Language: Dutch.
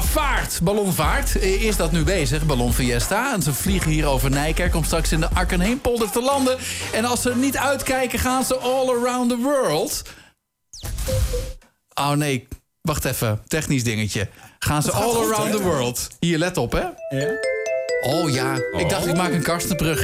vaart. Ballonvaart. Is dat nu bezig, Ballon Fiesta. En ze vliegen hier over Nijkerk om straks in de Arkenheempolder te landen. En als ze niet uitkijken, gaan ze all around the world. Oh nee, wacht even. Technisch dingetje. Gaan ze all around the world. Hier, let op, hè. Ja? Oh ja, ik dacht ik maak een Karstenbrug.